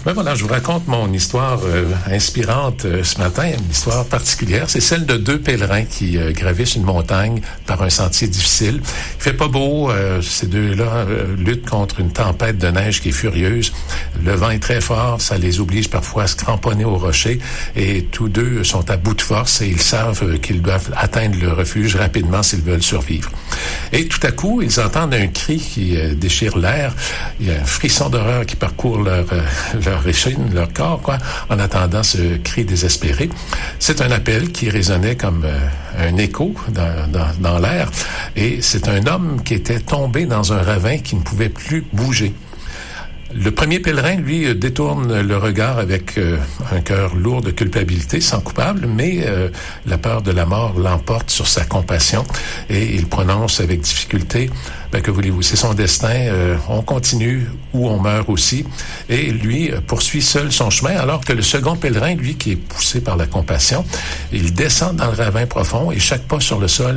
Ben voilà, je vous raconte mon histoire inspirante ce matin, une histoire particulière. C'est celle de deux pèlerins qui gravissent une montagne par un sentier difficile. Il fait pas beau, ces deux-là luttent contre une tempête de neige qui est furieuse. Le vent est très fort, ça les oblige parfois à se cramponner au rocher et tous deux sont à bout de force et ils savent qu'ils doivent atteindre le refuge rapidement s'ils veulent survivre. Et tout à coup, ils entendent un cri qui déchire l'air. Il y a un frisson d'horreur qui parcourt leur échine, leur corps, quoi, en attendant ce cri désespéré. C'est un appel qui résonnait comme un écho dans l'air, et c'est un homme qui était tombé dans un ravin qui ne pouvait plus bouger. Le premier pèlerin, lui, détourne le regard avec un cœur lourd de culpabilité, sans coupable, mais la peur de la mort l'emporte sur sa compassion et il prononce avec difficulté, que voulez-vous, c'est son destin, on continue ou on meurt aussi. Et lui poursuit seul son chemin, alors que le second pèlerin, lui, qui est poussé par la compassion, il descend dans le ravin profond et chaque pas sur le sol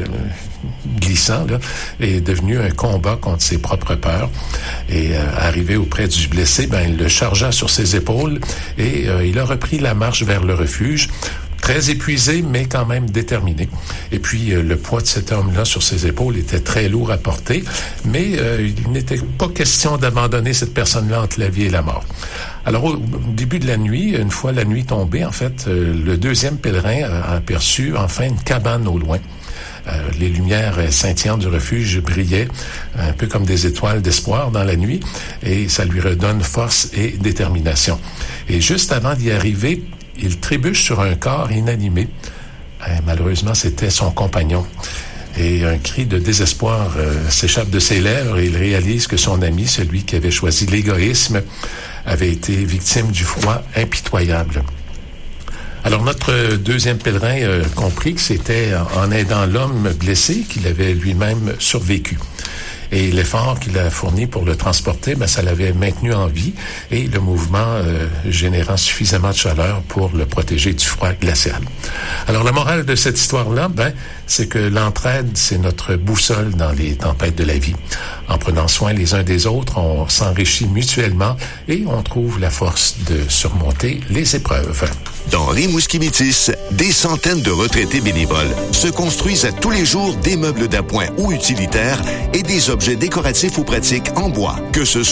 glissant là, est devenu un combat contre ses propres peurs. Et arrivé auprès du blessé, il le chargea sur ses épaules et il a repris la marche vers le refuge, très épuisé, mais quand même déterminé. Et puis, le poids de cet homme-là sur ses épaules était très lourd à porter, mais il n'était pas question d'abandonner cette personne-là entre la vie et la mort. Alors, au début de la nuit, une fois la nuit tombée, en fait, le deuxième pèlerin a aperçu enfin une cabane au loin. Les lumières scintillantes du refuge brillaient un peu comme des étoiles d'espoir dans la nuit et ça lui redonne force et détermination. Et juste avant d'y arriver, il trébuche sur un corps inanimé. Malheureusement, c'était son compagnon. Et un cri de désespoir s'échappe de ses lèvres et il réalise que son ami, celui qui avait choisi l'égoïsme, avait été victime du froid impitoyable. Alors, notre deuxième pèlerin comprit que c'était en aidant l'homme blessé qu'il avait lui-même survécu. Et l'effort qu'il a fourni pour le transporter, ça l'avait maintenu en vie et le mouvement générant suffisamment de chaleur pour le protéger du froid glacial. Alors, la morale de cette histoire-là, c'est que l'entraide, c'est notre boussole dans les tempêtes de la vie. En prenant soin les uns des autres, on s'enrichit mutuellement et on trouve la force de surmonter les épreuves. Dans Rimouski-Métis, des centaines de retraités bénévoles se construisent à tous les jours des meubles d'appoint ou utilitaires et des objets décoratifs ou pratiques en bois, que ce soit